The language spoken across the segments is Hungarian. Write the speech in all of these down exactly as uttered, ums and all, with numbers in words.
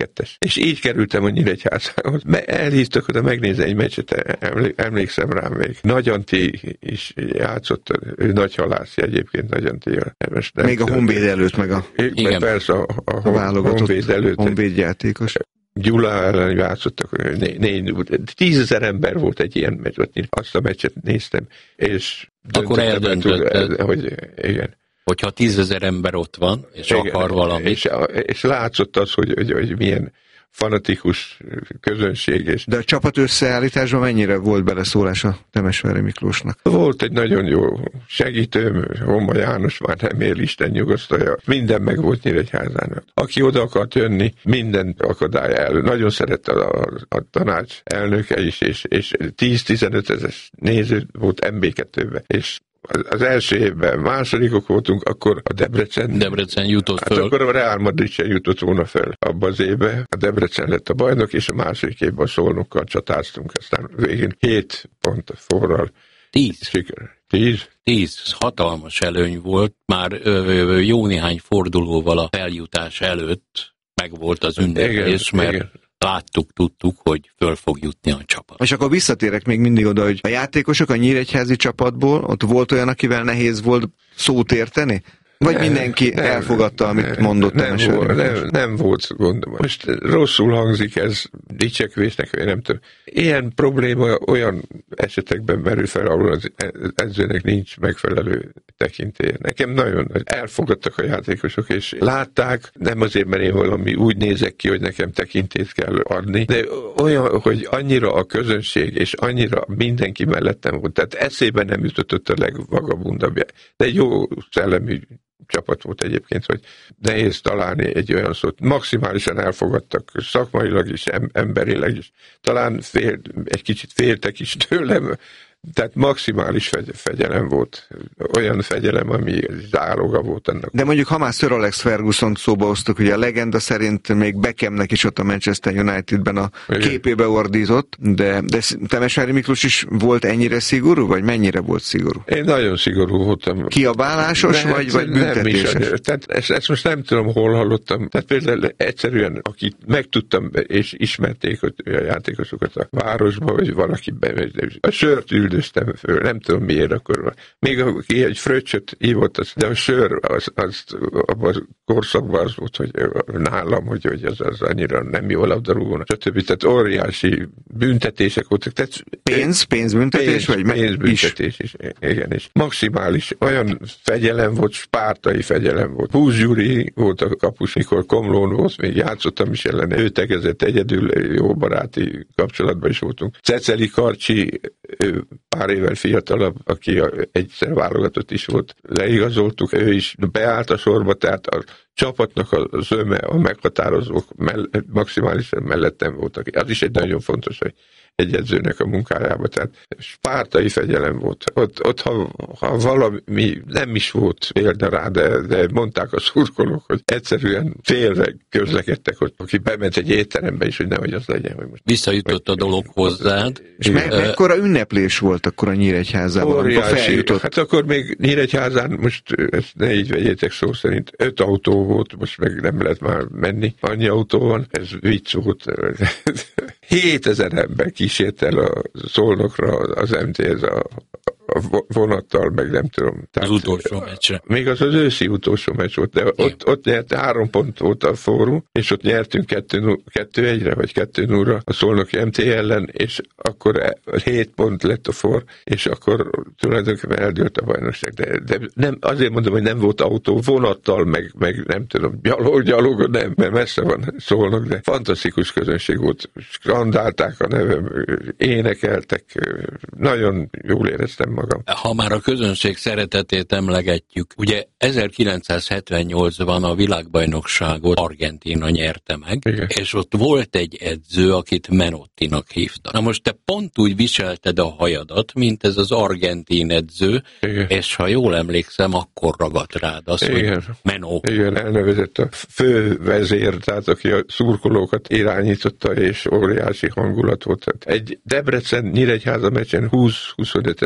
kettes. És így kerültem a Nyíregyházához. Elhívtak oda megnézni egy meccset, emlékszem rám még. Nagy Antti is játszott, ő nagy halász egyébként, Nagy Antti. Még a Honvéd előtt, meg a, meg persze a, a, a válogatott Honvéd előtt. Honvéd játékos. Gyula ellen játszottak, né, né, tízezer ember volt egy ilyen meccs, azt a meccset néztem, és akkor eldöntötted, hogy igen. Hogyha tízezer ember ott van, és igen, akar valamit. És, és látszott az, hogy, hogy, hogy milyen fanatikus közönség. És de a csapat összeállításban mennyire volt beleszólás a Temesvári Miklósnak? Volt egy nagyon jó segítőm, Homba János, már nem él, Isten nyugasztalja. Minden meg volt Nyíregyházának. Aki oda akart jönni, minden akadály elő. Nagyon szerette a, a, a tanács elnöke is, és, és tíz-tizenöt ezer néző volt em bé kettőben, és az első évben másodikok voltunk, akkor a Debrecen... Debrecen jutott hát föl. Akkor a Real Madrid sem jutott volna föl abban az évben. A Debrecen lett a bajnok, és a második évben a Szolnokkal csatáztunk. Aztán végén hét pont forral. Tíz. Siker. Tíz? Tíz. Hatalmas előny volt. Már ö, ö, jó néhány fordulóval a feljutás előtt meg volt az ünneplés, mert igen. Láttuk, tudtuk, hogy föl fog jutni a csapat. És akkor visszatérek még mindig oda, hogy a játékosok a nyíregyházi csapatból, ott volt olyan, akivel nehéz volt szót érteni? Vagy nem, mindenki nem, elfogadta, amit nem, mondott? Nem, nem, volt, nem, nem volt gondom. Most rosszul hangzik ez dicsekvésnek, vagy nem tudom. Ilyen probléma olyan esetekben merül fel, ahol az edzőnek nincs megfelelő tekintélye. Nekem nagyon elfogadtak a játékosok, és látták, nem azért, mert én valami úgy nézek ki, hogy nekem tekintét kell adni, de olyan, hogy annyira a közönség, és annyira mindenki mellettem volt. Tehát eszébe nem jutott a legvagabundabb. De jó szellemű csapat volt egyébként, hogy nehéz találni egy olyan szót. Maximálisan elfogadtak, szakmailag is, emberileg is. Talán fél, egy kicsit féltek is tőlem, tehát maximális fegy- fegyelem volt. Olyan fegyelem, ami záloga volt ennek. De mondjuk, ha már Sir Alex Ferguson szóba hoztuk, ugye a legenda szerint még Beckhamnek is ott a Manchester Unitedben a igen. képébe ordított, de, de Temesvári Miklós is volt ennyire szigorú, vagy mennyire volt szigorú? Én nagyon szigorú voltam. Kiabálásos, nem, vagy, vagy büntetéses? Nem is, tehát ezt, ezt most nem tudom, hol hallottam. Tehát például egyszerűen, akit megtudtam, és ismerték a játékosokat a városba, vagy valaki be, a sört üldöztem föl, nem tudom miért akkor. Még aki egy fröccsöt hívott, az, de a sör, az, az abban a korszakban az volt, hogy nálam, hogy, hogy az, az annyira nem jó labdarúgónak, stb. Tehát óriási büntetések voltak. Tehát pénz, pénzbüntetés, pénz, vagy pénzbüntetés is. is. Igen, és maximális olyan fegyelem volt, spártai fegyelem volt. Húsz Gyuri volt a kapus, mikor Komlón volt, még játszottam is ellene. Ő tegezett egyedül, jó baráti kapcsolatban is voltunk. Ceceli Karcsi, ő pár évvel fiatalabb, aki egyszer válogatott is volt, leigazoltuk, ő is beállt a sorba, tehát a csapatnak az öme, a meghatározók mell- maximálisan mellettem voltak. Az is egy nagyon fontos, hogy egy edzőnek a munkájába, tehát spártai fegyelem volt. Ott, ott ha, ha valami nem is volt példa rá, de, de mondták a szurkolók, hogy egyszerűen félre közlekedtek, hogy aki bement egy étterembe is, hogy nehogy az legyen. Hogy most visszajutott a dolog hozzád. És me- mekkora ünneplés volt akkor a Nyíregyházában, amikor feljutott? Hát akkor még Nyíregyházán, most ezt ne így vegyétek szó szerint, öt autó volt, most meg nem lehet már menni. Annyi autó van, ez vicc volt. hétezer ember kísért el a Szolnokra az em té es a, a vonattal, meg nem tudom. Tehát az utolsó meccsre. Még az az őszi utolsó meccs volt, de ott, ott nyert, három pont volt a fórum, és ott nyertünk kettő egyre, vagy kettő nullra a Szolnoki em té ellen, és akkor hét pont lett a for, és akkor tulajdonképpen eldőlt a bajnokság. De, de nem, azért mondom, hogy nem volt autó, vonattal, meg, meg nem tudom, gyalog, gyalog, nem, mert messze van Szolnok, de fantasztikus közönség volt. Skandálták a nevem, énekeltek, nagyon jól éreztem magam. Ha már a közönség szeretetét emlegetjük, ugye ezerkilencszázhetvennyolcban a világbajnokságot Argentína nyerte meg, igen. És ott volt egy edző, akit Menottinak hívta. Na most te pont úgy viselted a hajadat, mint ez az argentín edző, igen. És ha jól emlékszem, akkor ragadt rád az, igen. Hogy Menó. Igen, elnevezett a fő vezér, tehát aki a szurkolókat irányította, és óriási hangulat volt. Egy Debrecen Nyíregyháza meccsen húsz-huszonöt ezer néző.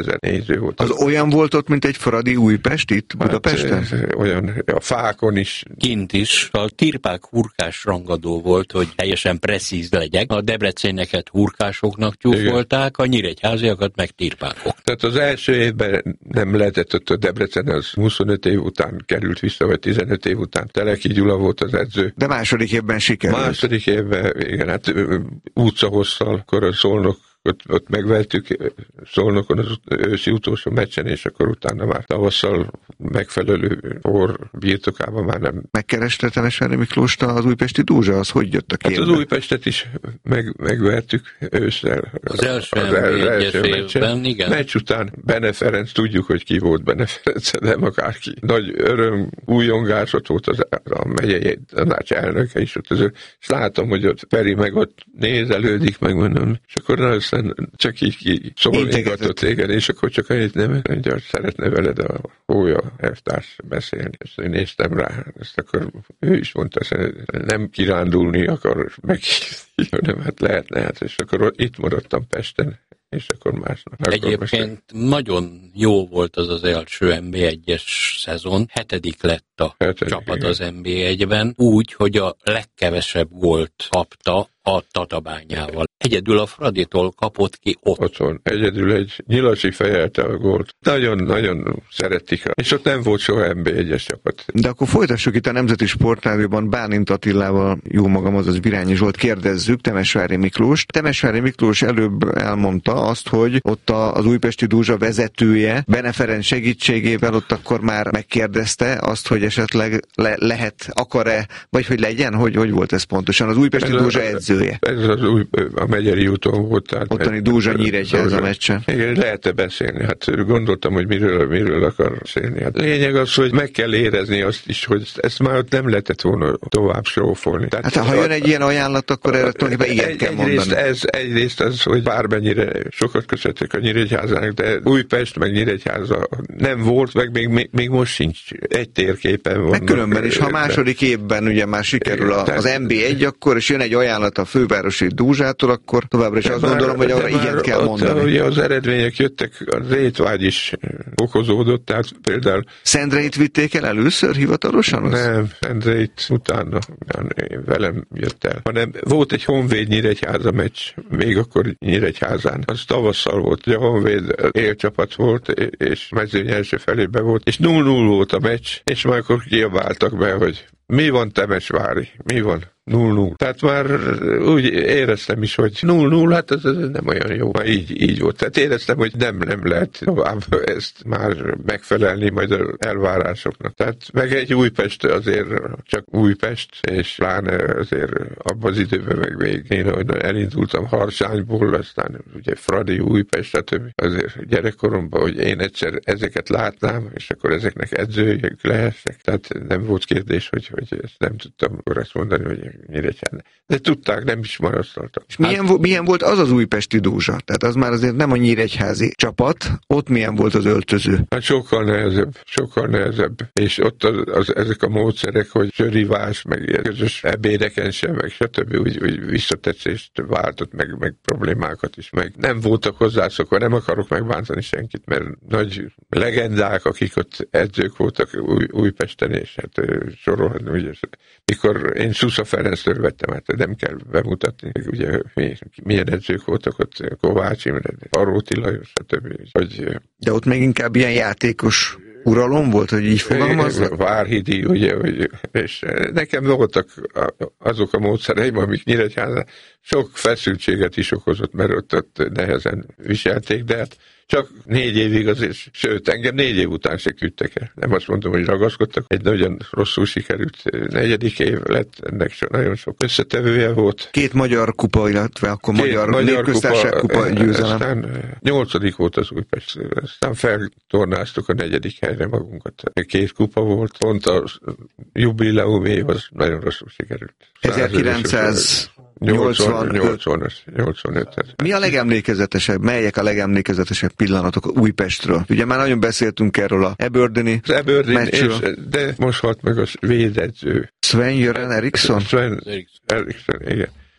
edző volt. Az olyan volt ott, mint egy Fradi Újpest itt Budapesten? Hát, olyan, a fákon is. Kint is a tirpák hurkás rangadó volt, hogy teljesen presszíz legyek. A debreceneket hurkásoknak tyúfolták, a nyíregyháziakat meg tirpákok. Tehát az első évben nem lehetett ott a Debrecen, az huszonöt év után került vissza, vagy tizenöt év után. Teleki Gyula volt az edző. De második évben sikerült. Második évben, igen, hát utcahosszal, akkor a Szolnok Ott, ott megvertük Szolnokon az őszi utolsó meccsen, és akkor utána már tavasszal megfelelő or birtokában már nem. Megkereste Temesvári Miklóst az újpesti Dózsa, az hogy jött a képbe? Hát az Újpestet is meg, megvertük ősszel. Az első, az el, első évben, igen. Meccs után Bene Ferenc, tudjuk, hogy ki volt Bene Ferenc, nem akárki. Nagy öröm, újongás, ott volt az, a megyei tanács elnöke is ott, az, és látom, hogy ott Peri meg ott nézelődik, megmondom, és akkor aztán csak így ki szólígatott, igen, és akkor csak annyit nem, hogy szeretne veled a Hólya elvtárs beszélni. Ezt én néztem rá, ezt akkor ő is mondta, hogy nem kirándulni akar meghívni, hanem hát lehetne, hát, és akkor itt maradtam Pesten. És akkor másnap. Egyébként most... nagyon jó volt az az első en bé egyes szezon. Hetedik lett a Hetedik, csapat igen. Az en bé egyben, úgy, hogy a legkevesebb gólt kapta a Tatabányával. Egyedül a Fraditól kapott ki ott. Otthon. Egyedül egy Nyilasi fejelte a gólt. Nagyon-nagyon szeretik. És ott nem volt soha en bé egyes csapat. De akkor folytassuk itt a Nemzeti Sportrádióban Bálint Attilával, jó magam, azaz Virányi Zsolt, kérdezzük Temesvári Miklóst. Temesvári Miklós előbb elmondta azt, hogy ott az újpesti Dózsa vezetője Bene Ferenc segítségével ott akkor már megkérdezte azt, hogy esetleg le- lehet, akar-e, vagy hogy legyen, hogy, hogy volt ez pontosan? Az újpesti ez Dózsa edzője. Ez az új, a Megyeri úton volt. Tehát ottani Dózsa Nyíregyháza meccsen. Igen, lehet-e beszélni? Hát gondoltam, hogy miről, miről akar beszélni. Hát lényeg az, hogy meg kell érezni azt is, hogy ezt már ott nem lehetett volna tovább srófolni. Tehát, hát ha jön egy ilyen ajánlat, akkor erre tulajdonképpen igen egy, kell egyrészt mondani. Ez, egyrészt az, hogy bármennyire sokat köszöntek a Nyíregyházának, de Újpest meg Nyíregyháza nem volt, meg még, még, még most sincs egy térképen van. Meg különben is, ha második évben ugye már sikerül a, az en bé egy, akkor és jön egy ajánlat a fővárosi Dózsától, akkor továbbra is azt már, gondolom, hogy arra igent kell ott, mondani. Ugye az eredmények jöttek, a rétvágy is okozódott, tehát például... Szendreit vitték el először hivatalosan? Az? Nem, Szendreit utána velem jött el, hanem volt egy Honvéd Nyíregyháza meccs, még akkor Nyíregyházán. Az tavasszal volt, a Honvéd élcsapat volt, és mezőny első felében volt, és null null volt a meccs, és már akkor kiabáltak be, hogy mi van Temesvári, mi van? null null. Tehát már úgy éreztem is, hogy null null, hát ez, ez nem olyan jó. Már így, így volt. Tehát éreztem, hogy nem, nem lehet tovább ezt már megfelelni majd az elvárásoknak. Tehát meg egy Újpest azért csak Újpest, és pláne azért abban az időben meg még én, hogy elindultam Harsányból, aztán ugye Fradi, Újpest, stb. Azért gyerekkoromban, hogy én egyszer ezeket látnám, és akkor ezeknek edzőjük lehessek. Tehát nem volt kérdés, hogy, hogy ezt nem tudtam akkor azt mondani, hogy Nyíregyháza. De tudták, nem is marasztaltak. És milyen, hát, milyen volt az az újpesti Dózsa? Tehát az már azért nem a nyíregyházi csapat, ott milyen volt az öltöző? Hát sokkal nehezebb, sokkal nehezebb. És ott az, az, ezek a módszerek, hogy sörivás, meg közös ebédeken sem, meg stb. Úgy, úgy visszatetszést váltott, meg, meg problémákat is, meg nem voltak hozzászokva, nem akarok megbántani senkit, mert nagy legendák, akik ott edzők voltak új, Újpesten, és hát sorolhatni, ugye, mikor én Szusza Ferenctől vettem, hát nem kell bemutatni, ugye milyen edzők voltak ott, Kovács Imre, Aróti Lajos, stb. Hogy, de ott még inkább ilyen játékos uralom volt, hogy így fogalmazzak? Várhidi, ugye, hogy, és nekem voltak azok a módszereim, amik Nyíregyházán sok feszültséget is okozott, mert ott, ott nehezen viselték, de hát csak négy évig azért, sőt, engem négy év után se küldtek el. Nem azt mondom, hogy ragaszkodtak. Egy nagyon rosszul sikerült negyedik év lett, ennek so, nagyon sok összetevője volt. Két magyar kupa, illetve akkor Két magyar, magyar népköztársaság kupa, kupa győzelem. Aztán nyolcadik volt az Újpest, aztán feltornáztuk a negyedik helyre magunkat. Két kupa volt, pont a jubileum év az nagyon rosszul sikerült. ezerkilencszáznyolcvanöt. Mi a legemlékezetesebb, melyek a legemlékezetesebb pillanatok Újpestről? Ugye már nagyon beszéltünk erről a Eberdyni meccsről. De most halt meg a svéd edző. Sven-Göran Eriksson? Sven Eriksson, igen.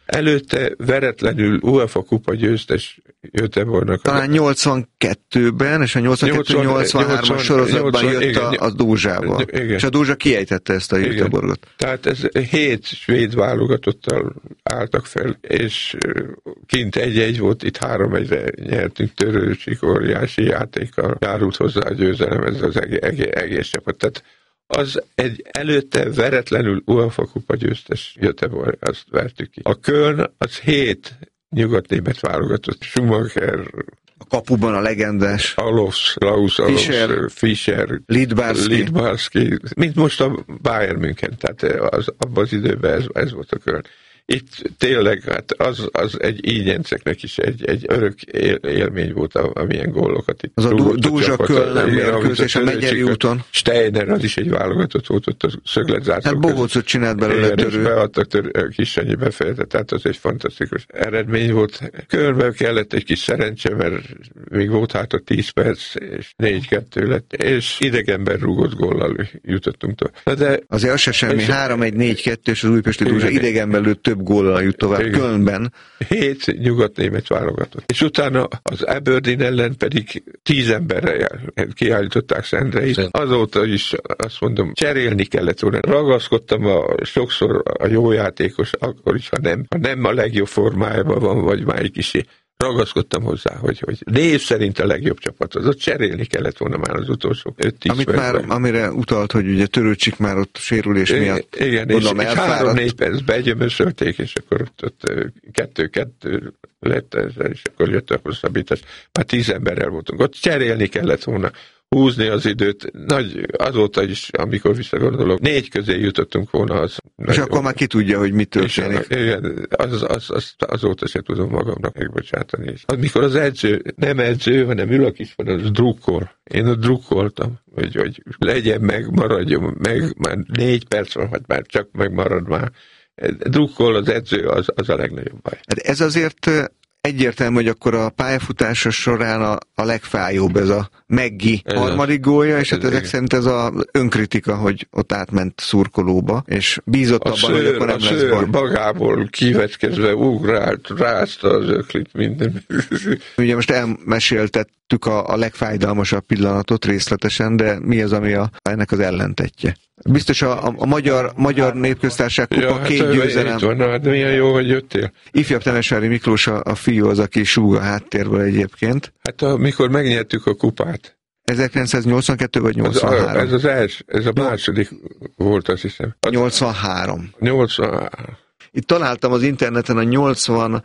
Előtte veretlenül UEFA kupa győztes Göteborgnak. Talán nyolcvankettőben, és a nyolcvankettő nyolcvanhárom sorozatban nyolcvan, jött igen, a, a Dózsával. Igen. És a Dózsa kiejtette ezt a Göteborgot. Tehát ez hét svéd válogatottal álltak fel, és kint egy-egy volt, itt három egyre nyertünk, Törőcsik óriási játékkal járult hozzá a győzelem, ez az egész, egész, egész csapat. Tehát az egy előtte veretlenül UEFA kupa győztes Göteborg, azt vertük ki. A Köln az hét nyugatnémet válogatott. Schumacher, a kapuban a legendás Alofs, Klaus Alofs, Fischer, Fischer Lidbarski. Lidbarski, mint most a Bayern München, tehát az, abban az időben ez, ez volt a Köln. Itt tényleg, hát az, az egy ígyenceknek is egy, egy örök él, élmény volt, amilyen gólokat itt. Az a Dózsa Köln mérkőzés a Megyeri úton. Steiner, az is egy válogatott volt ott a szögletzászló. Hát Bohócot csinált belőle Törő. Beadtak Törő, Kissanyi befejezett, tehát az egy fantasztikus eredmény volt. Kölnben kellett egy kis szerencse, mert még volt hát a tíz perc, és négy kettő lett, és idegenben rúgott góllal jutottunk tovább. De azért az se semmi, három egy négy kettő, és az újpesti Dózsa idegenben lőtt több góllal jut tovább. Igen. Kölnben. Hét nyugatnémet válogatott. És utána az Aberdeen ellen pedig tíz emberre kiállították Szendreit. Azóta is azt mondom, cserélni kellett volna. Ragaszkodtam a, sokszor a jó játékos, akkor is, ha nem, ha nem a legjobb formájában van, vagy már egy kicsi. Ragaszkodtam hozzá, hogy, hogy név szerint a legjobb csapat az, ott cserélni kellett volna már az utolsó öt-tíz Amit már, amire utalt, hogy ugye Törőcsik már ott sérülés miatt igen, mondom, és, és három-négy percben egyömösölték, és akkor ott, ott kettő-kettő lett, és akkor jött a hosszabbítás. Már tíz emberrel voltunk. Ott cserélni kellett volna, húzni az időt. Nagy, azóta is, amikor visszagondolok, négy közé jutottunk volna. Az és akkor már ki tudja, hogy mit történik. Igen, az, az, az, azóta se tudom magamnak megbocsátani. Amikor az edző, nem edző, hanem ül a kis van, az drukkol. Én ott drukkoltam, hogy, hogy legyen meg, maradjon meg, már négy perc van, vagy már csak megmarad már. Drukkol az edző, az, az a legnagyobb baj. Hát ez azért egyértelmű, hogy akkor a pályafutása során a, a legfájóbb ez a Meggi harmadik gólja, és hát ezek szerint ez az önkritika, hogy ott átment szurkolóba, és bízott a abban, szőr, hogy akkor nem lesz baj. Magából kivetkezve ugrált, rázta az öklit minden. Ugye most elmeséltettük a, a legfájdalmasabb pillanatot részletesen, de mi az, ami a, ennek az ellentetje? Biztos a, a, a magyar, magyar népköztársaság kupa ja, két hát, győzelem. Van, na, hát milyen jó, hogy jöttél. Ifjabb Temesvári Miklós a, a fiú az, aki súg a háttérből egyébként. Hát amikor megnyertük a kupát. ezerkilencszáznyolcvankettő vagy nyolcvanhárom? Ez, a, ez az els, ez a második volt, azt hiszem. nyolcvanhárom. nyolcvanhárom. Itt találtam az interneten a nyolcvanhárom,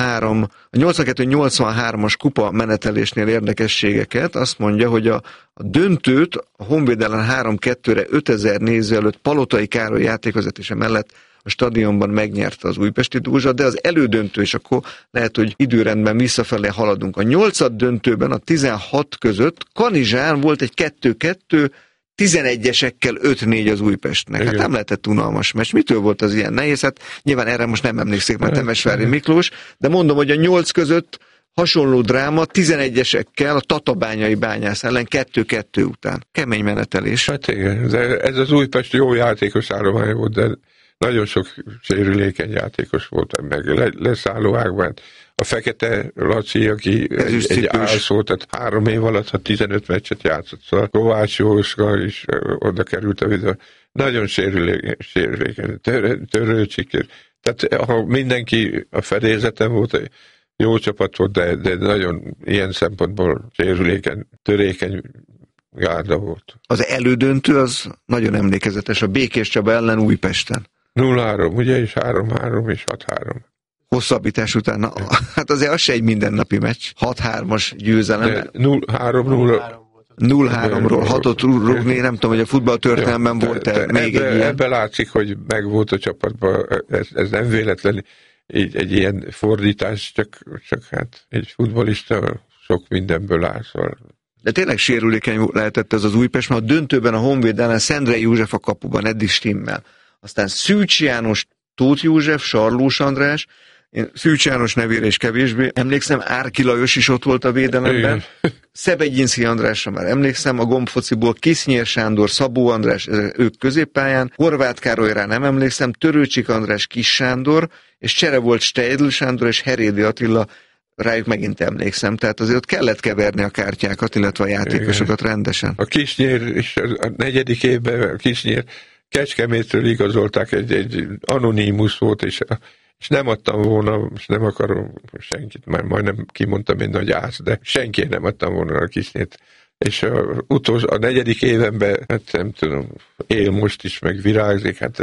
a nyolcvankettő nyolcvanhármas kupa menetelésnél érdekességeket. Azt mondja, hogy a, a döntőt a Honvéd ellen három kettőre ötezer néző előtt Palotai Károly játékvezetése mellett a stadionban megnyerte az újpesti Dózsa, de az elődöntő, és akkor lehet, hogy időrendben visszafelé haladunk. A nyolcad döntőben a tizenhat között Kanizsán volt egy kettő kettő, tizenegyesekkel öt négy az Újpestnek. Hát nem lehetett unalmas meccs. Mitől volt az ilyen nehéz? Hát nyilván erre most nem emlékszik már Temesvári Miklós, de mondom, hogy a nyolc között hasonló dráma tizenegyesekkel a Tatabányai Bányász ellen kettő kettő után. Kemény menetelés. Hát igen, ez az Újpest jó játékos állomány volt, de nagyon sok sérülékeny játékos volt, meg le, leszállóákban. A Fekete Laci, aki egy, egy álsz volt, tehát három év alatt, ha tizenöt meccset játszott, szóval Kovács Jóska is oda került a videó. Nagyon sérülékeny, Törőcsik. Tehát ha mindenki a fedélzeten volt, jó csapat volt, de, de nagyon ilyen szempontból sérülékeny, törékeny gárda volt. Az elődöntő az nagyon emlékezetes, a Békés Csaba ellen Újpesten. nulla három, ugye, és három három és hat három. Hosszabbítás után, na, hát azért az se egy mindennapi meccs. hat hármas győzelem. nulla három nulla nulla háromról hatot rúgni, nem tudom, hogy a futballtörténelemben volt-e még ebbe, egy ilyen. Ebben látszik, hogy megvolt a csapatban, ez, ez nem véletlen, így, egy ilyen fordítás, csak, csak hát egy futballista sok mindenből áll, szóval. De tényleg sérülékeny lehetett ez az Újpest, mert a döntőben a Honvéd ellen Szendrei József a kapuban eddig stimmel. Aztán Szűcs János, Tóth József, Sarlós András, Én Szűcs János nevére is kevésbé emlékszem, Árki Lajos is ott volt a védelemben. Szebegyinszky Andrásra már emlékszem, a gombfociból Kisznyér Sándor, Szabó András, ők középpályán, Horváth Károlyra nem emlékszem, Törőcsik András, Kis Sándor, és csere volt Steidl Sándor és Herédi Attila, rájuk megint emlékszem, tehát azért ott kellett keverni a kártyákat, illetve a játékosokat rendesen. A Kisznyér is a negyedik évben, a Kisznyér Kecskemétről igazolták, egy, egy anonimus volt, és, és nem adtam volna, és nem akarom senkit, már majdnem kimondtam én nagy ász, de senki nem adtam volna a Kisznyért. És a, utolsó, a negyedik évenben, hát nem tudom, él most is, meg virágzik, hát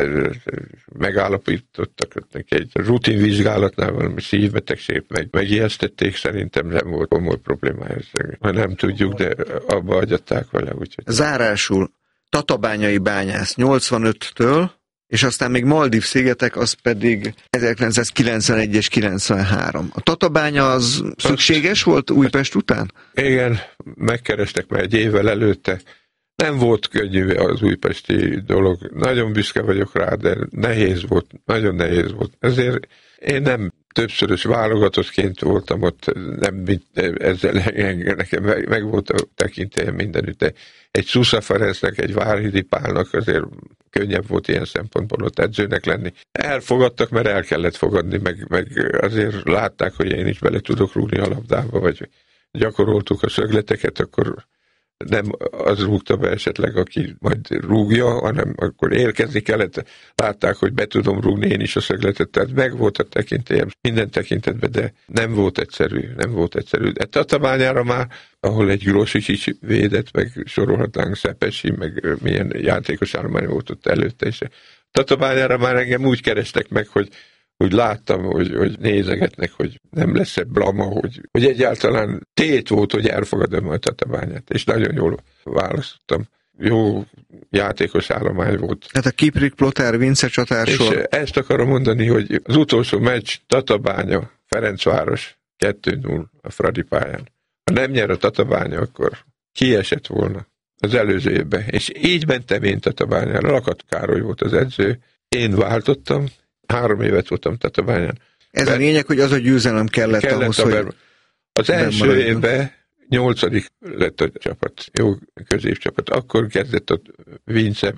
megállapítottak neki egy rutinvizsgálatnál valami szívbetegség, meg megijesztették, szerintem nem volt komoly problémája. Ha nem tudjuk, de abba agyatták vele. Úgyhogy. Zárásul Tatabányai Bányász nyolcvanöttől, és aztán még Maldív-szigetek, az pedig ezerkilencszázkilencvenegy és kilencvenhárom. A Tatabánya az szükséges volt Újpest után? Igen, megkerestek már egy évvel előtte. Nem volt könnyű az újpesti dolog. Nagyon büszke vagyok rá, de nehéz volt, nagyon nehéz volt. Ezért én nem többszörös válogatottként voltam ott, nem ezzel nekem meg, meg volt a tekintélyem mindenütt, de egy Szusza Ferencnek, egy Várhidi Pálnak azért könnyebb volt ilyen szempontból ott edzőnek lenni. Elfogadtak, mert el kellett fogadni, meg, meg azért látták, hogy én is bele tudok rúgni a labdába, vagy gyakoroltuk a szögleteket, akkor nem az rúgta be esetleg, aki majd rúgja, hanem akkor érkezni kellett. Látták, hogy be tudom rúgni én is a szögletet, tehát meg volt a tekintélyem minden tekintetben, de nem volt egyszerű, nem volt egyszerű. De Tatabányára már, ahol egy Grosics is védett, meg sorolhatnánk Szepesi, meg milyen játékos állomány volt ott előtte, és Tatabányára már engem úgy kerestek meg, hogy úgy láttam, hogy, hogy nézegetnek, hogy nem lesz-e blama, hogy, hogy egyáltalán tét volt, hogy elfogadom a Tatabányát, és nagyon jól választottam. Jó játékos állomány volt. Hát a Kiprik, Plotár, Vince csatársor. És ezt akarom mondani, hogy az utolsó meccs Tatabánya, Ferencváros kettő null a Fradi pályán. Ha nem nyer a Tatabánya, akkor kiesett volna az előző évben. És így mentem én Tatabányára. Lakat Károly volt az edző. Én váltottam, három évet voltam Tatabányán. Ez a lényeg, hogy az a győzelem kellett, kellett ahhoz, hogy... Ber... Az első évben nyolcadik lett a csapat, jó középcsapat. Akkor kezdett a Vince,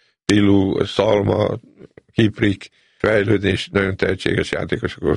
Pilu, Szalma, Kiprik fejlődni, és nagyon tehetséges játékosok.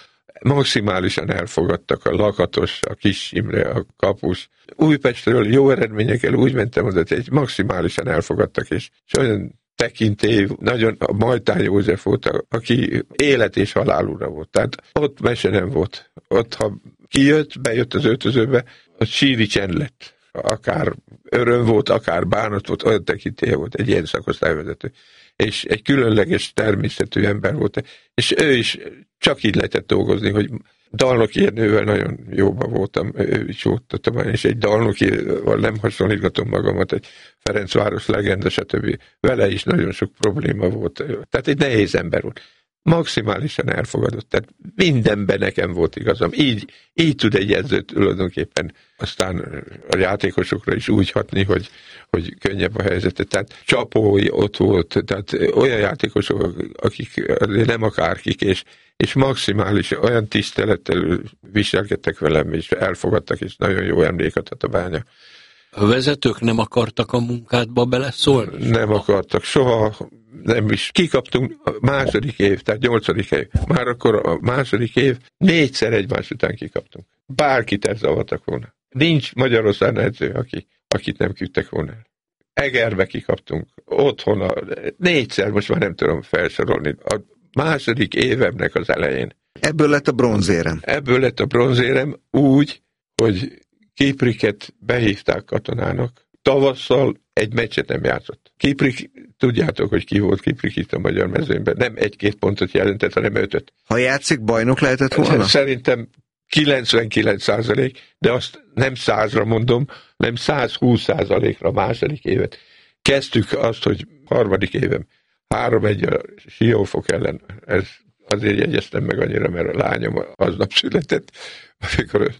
Maximálisan elfogadtak a Lakatos, a Kis Imre, a Kapus. Újpestről jó eredményekkel úgy mentem oda, hogy maximálisan elfogadtak, és, és olyan tekintély, nagyon a Majtán József volt, aki élet és halálúra volt. Tehát ott mese nem volt. Ott, ha kijött, bejött az öltözőbe, ott síri csend lett. Akár öröm volt, akár bánat volt, olyan tekintélye volt, egy ilyen szakosztályvezető. És egy különleges természetű ember volt. És ő is csak így lehetett dolgozni, hogy Dalnoki Ernővel nagyon jóban voltam, ő is volt, és egy Dalnokival nem hasonlítgatom magamat, egy Ferencváros legenda, stb. Vele is nagyon sok probléma volt. Tehát egy nehéz ember volt. Maximálisan elfogadott, tehát mindenben nekem volt igazam. Így, így tud egy edző tulajdonképpen aztán a játékosokra is úgy hatni, hogy, hogy könnyebb a helyzete. Tehát Csapói ott volt, tehát olyan játékosok, akik nem akárkik, és, és maximális olyan tisztelettel viselkedtek velem, és elfogadtak, és nagyon jó emlék a Tatabánya. A vezetők nem akartak a munkádba beleszólni? Nem akartak, soha nem is. Kikaptunk a második év, tehát nyolcadik év. Már akkor a második év négyszer egymás után kikaptunk. Bárkit elzavartak volna. Nincs Magyarországon edző, aki, akit nem küldtek volna el. Egerbe kikaptunk, otthon a, négyszer, most már nem tudom felsorolni. A második évemnek az elején. Ebből lett a bronzérem. Ebből lett a bronzérem úgy, hogy Kipriket behívták katonának. Tavasszal egy meccset nem játszott. Kiprik, tudjátok, hogy ki volt Kiprik itt a magyar mezőnyben. Nem egy-két pontot jelentett, hanem ötöt. Ha játszik, bajnok lehetett volna? Szerintem kilencvenkilenc százalék, de azt nem százra mondom, nem százhúsz százalékra a második évet. Kezdtük azt, hogy harmadik évem három egy a Siófok ellen. Ez azért jegyeztem meg annyira, mert a lányom aznap született, amikor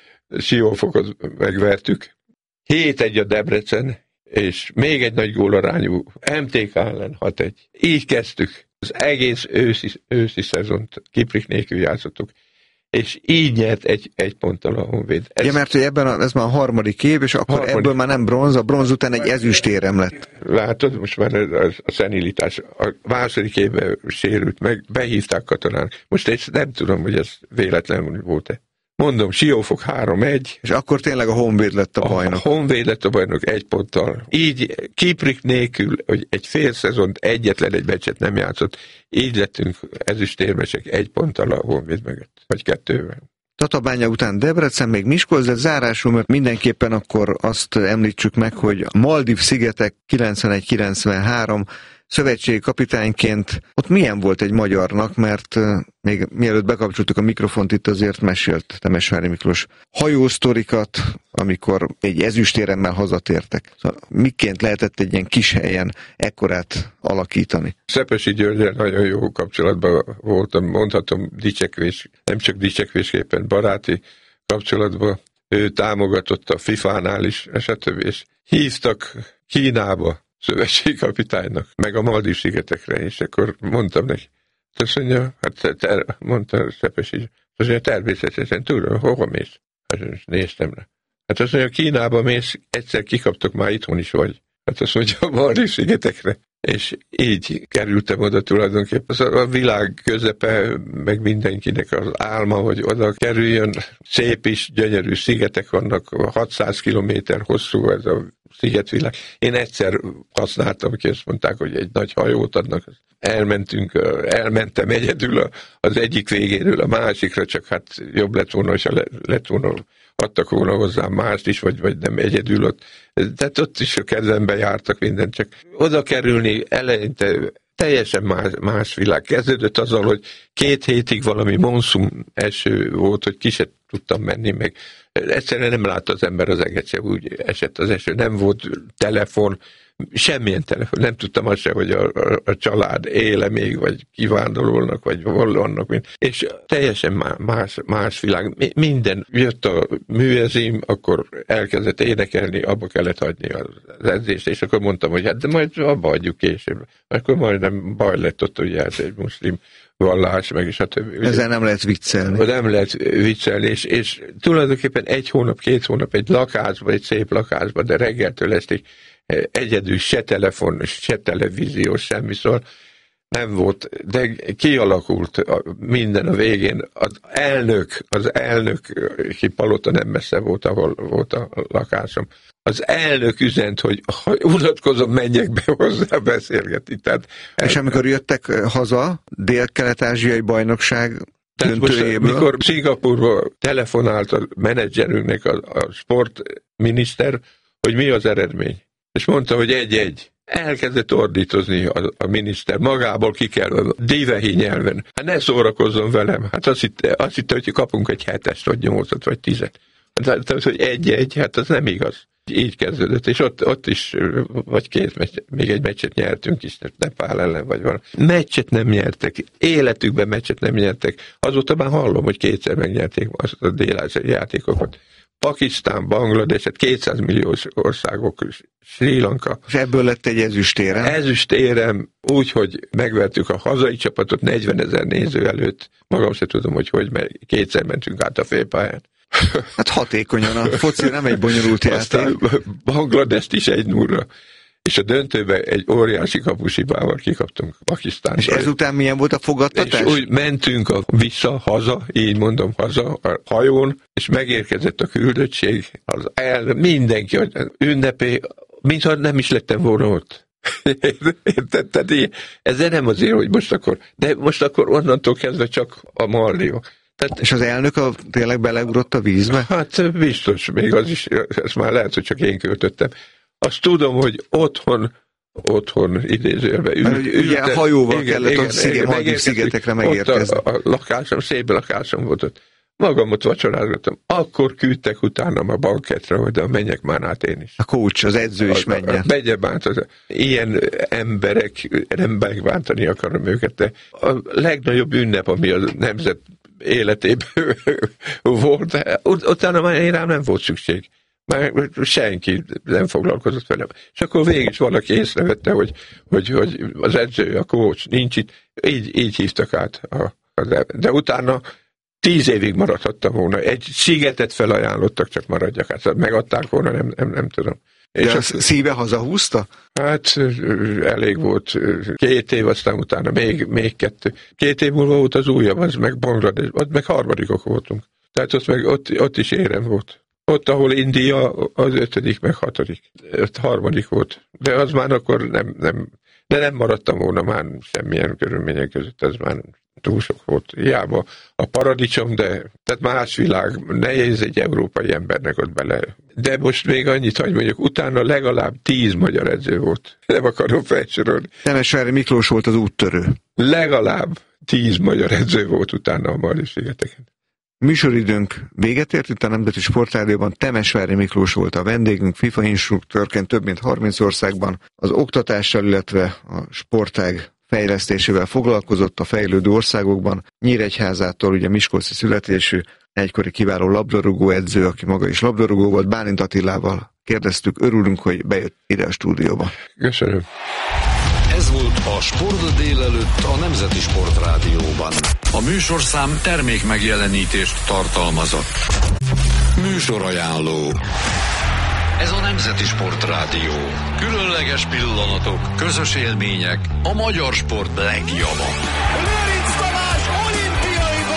Siófokot megvertük. hét egy a Debrecen, és még egy nagy gólarányú em té ká ellen hat egy. Így kezdtük. Az egész őszi, őszi szezont Kiprik nélkül játszottuk, és így nyert egy, egy ponttal a Honvéd. Ez, ja, mert hogy ebben a, ez már a harmadik év, és akkor harmadik. Ebből már nem bronz, a bronz után egy ezüstérem lett. Látod, most már a, a szenilitás. A második évben sérült meg, behívták Katalán. Most én nem tudom, hogy ez véletlenül volt-e. Mondom, Siófok három egy. És akkor tényleg a Honvéd lett a bajnok. A Honvéd lett a bajnok egy ponttal. Így Kiprik nélkül, hogy egy fél szezont egyetlen egy meccset nem játszott, így lettünk ezüstérmesek egy ponttal a Honvéd mögött. Vagy kettővel. Tatabánya után Debrecen, még Miskolc, de zárásul, mert mindenképpen akkor azt említsük meg, hogy a Maldív-szigetek kilencvenegy kilencvenhárom szövetségi kapitányként ott milyen volt egy magyarnak, mert még mielőtt bekapcsoltuk a mikrofont, itt azért mesélt Temesvári Miklós hajósztorikat, amikor egy ezüstéremmel hazatértek. Szóval miként lehetett egy ilyen kis helyen ekkorát alakítani? Szepesi Györgyel nagyon jó kapcsolatban voltam, mondhatom dicsekvés, nem csak dicsekvésképpen, baráti kapcsolatban. Ő támogatott a fifánál is, stb. És hívtak Kínába szövetségkapitánynak, meg a Maldív-szigetekre, és akkor mondtam neki, azt mondja, hát ter, mondta Szepesi, azt mondja, természetesen tudom, hova mész? Hát néztem rá. Hát azt mondja, Kínába mész, egyszer kikaptok, már itthon is vagy. Hát azt mondja, a Maldív-szigetekre. És így kerültem oda tulajdonképpen. A világ közepe, meg mindenkinek az álma, hogy oda kerüljön. Szép is, gyönyörű szigetek vannak, hatszáz kilométer hosszú ez a szigetvilág. Én egyszer használtam ki, azt mondták, hogy egy nagy hajót adnak. Elmentünk, elmentem egyedül az egyik végéről a másikra, csak hát jobb lett volna, és lett volna, adtak volna hozzám mást is, vagy, vagy nem egyedül ott. Tehát ott is a kezembe jártak mindent, csak oda kerülni eleinte teljesen más, más világ. Kezdődött azzal, hogy két hétig valami monszum eső volt, hogy ki se tudtam menni, meg egyszerűen nem látta az ember az eget se, úgy esett az eső, nem volt telefon, semmilyen telefon, nem tudtam azt se, hogy a, a, a család éle még, vagy kivándorolnak, vagy hol vannak, mind. És teljesen más, más világ. Minden jött a műezim, akkor elkezdett énekelni, abba kellett hagyni az edzést, és akkor mondtam, hogy hát de majd abba hagyjuk később. Akkor majdnem baj lett ott, hogy hát egy muszlim vallás, meg is a többi. Ezzel nem lehet viccelni. Nem lehet viccelni, és, és tulajdonképpen egy hónap, két hónap egy lakásban, egy szép lakásban, de reggeltől estig egyedül se telefon, se televízió, semmi, szóval nem volt, de kialakult minden a végén. Az elnök, az elnök, ki Palota nem messze volt, ahol volt a lakásom. Az elnök üzent, hogy ha unatkozom, menjek be hozzá beszélgetni. Tehát, és el... amikor jöttek haza, dél-kelet-ázsiai bajnokság döntőjéből? Mikor Szingapurba telefonált a menedzserünknek a, a sportminiszter, hogy mi az eredmény. És mondta, hogy egy-egy. Elkezdett ordítozni a, a miniszter, magából ki kell a divehi nyelven. Hát ne szórakozzon velem. Hát azt hitte, azt hitte, hogy kapunk egy hetest, vagy nyolcat, vagy tizet. Tehát, hogy egy-egy, hát az nem igaz. Így kezdődött, és ott, ott is, vagy két meccs, még egy meccset nyertünk is, Nepál ellen, vagy valami. Meccset nem nyertek, életükben meccset nem nyertek. Azóta már hallom, hogy kétszer megnyerték azt a dél-ázsiai játékokat. Pakisztán, Banglades, hát kétszáz milliós országok, Sri Lanka. És ebből lett egy ezüstérem? Ezüstérem, úgy, hogy megvertük a hazai csapatot negyvenezer néző előtt. Magam se tudom, hogy hogy, mert kétszer mentünk át a félpályán. Hát hatékonyan, a foci nem egy bonyolult játék. Aztán Bangladest is egy nulla. És a döntőben egy óriási kapusibával kikaptunk Pakisztánba. És ezután milyen volt a fogadtatás? És úgy mentünk a vissza, haza, így mondom, haza a hajón, és megérkezett a küldöttség, az el, mindenki ünnepé, mintha nem is lettem volna ott. Érted? Ez nem azért, hogy most akkor, de most akkor onnantól kezdve csak a Maldiva. Tehát, és az elnök a, tényleg beleugrott a vízbe? Hát biztos, még az is, ez már lehet, hogy csak én költöttem. Azt tudom, hogy otthon, otthon idézőjelben ült. Ül, ugye ültem, hajóval igen, kellett igen, ott sziget, Maldív szigetekre megérkezni. Ott a, a lakásom, szép lakásom volt ott. Magam ott vacsorázgattam. Akkor küldtek utánam a banketre, hogy menjek már át én is. A coach, az edző is menjen. Megye bánt. Az, ilyen emberek, nem megbántani akarom őket, de a legnagyobb ünnep, ami a nemzet életében volt, utána már én rám nem volt szükség. Mert senki nem foglalkozott velem. És akkor végig is valaki észrevette, hogy, hogy, hogy az edző, a coach nincs itt. Így, így hívtak át. A, a, de, de utána tíz évig maradhattam volna. Egy szigetet felajánlottak, csak maradjak. Hát megadták volna, nem, nem, nem tudom. De és a szíve hazahúzta? Hát elég volt. Két év, aztán utána még, még kettő. Két év múlva volt az újabb, az meg Bangladesh, ott meg harmadikok voltunk. Tehát ott, meg, ott, ott is érem volt. Ott, ahol India, az ötödik, meg hatodik. Ott harmadik volt. De az már akkor nem, nem, de nem maradtam volna már semmilyen körülmények között, ez már túl sok volt. Hiába a paradicsom, de tehát más világ, nehéz egy európai embernek ott bele. De most még annyit, hogy mondjuk utána legalább tíz magyar edző volt. Nem akarom felsorolni. Temesvári Miklós volt az úttörő. Legalább tíz magyar edző volt utána a Margit-szigeteken. Műsoridőnk véget ért, itt a Nemzeti Sportrádióban Temesvári Miklós volt a vendégünk, FIFA instruktőrként több mint harminc országban az oktatással, illetve a sportág fejlesztésével foglalkozott a fejlődő országokban. Nyíregyházától, ugye miskolci születésű, egykori kiváló labdarúgó edző, aki maga is labdarúgó volt, Bálint Attilával kérdeztük, örülünk, hogy bejött ide a stúdióba. Köszönöm. Ez volt a Sport délelőtt a Nemzeti Sportrádióban. A műsorszám termék megjelenítést tartalmazott. Műsorajánló. Ez a Nemzeti Sportrádió. Különleges pillanatok, közös élmények, a magyar sport legjava.